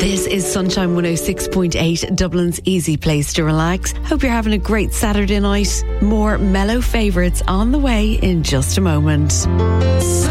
This is Sunshine 106.8, Dublin's easy place to relax. Hope you're having a great Saturday night. More mellow favourites on the way in just a moment.